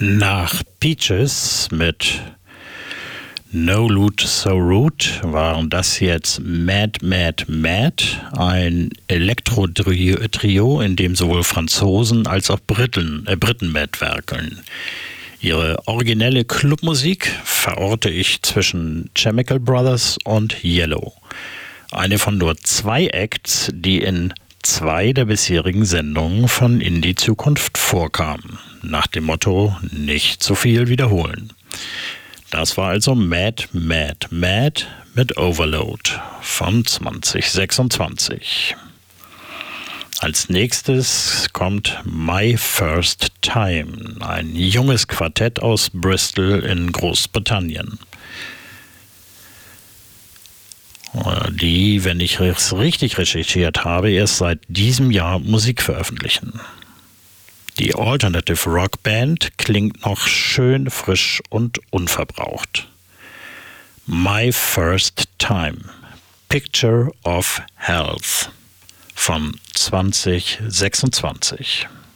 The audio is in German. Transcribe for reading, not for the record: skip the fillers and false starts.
Nach Peaches mit No Loot So Rude waren das jetzt Mad Mad Mad, ein Elektro-Trio, in dem sowohl Franzosen als auch Briten mitwirkeln. Ihre originelle Clubmusik verorte ich zwischen Chemical Brothers und Yellow. Eine von nur 2 Acts, die in 2 der bisherigen Sendungen von In die Zukunft vorkamen. Nach dem Motto, nicht zu viel wiederholen. Das war also Mad Mad Mad mit Overload von 2026. Als nächstes kommt My First Time, ein junges Quartett aus Bristol in Großbritannien, die, wenn ich es richtig recherchiert habe, erst seit diesem Jahr Musik veröffentlichen. Die Alternative Rock Band klingt noch schön frisch und unverbraucht. My First Time, Picture of Health von 2026.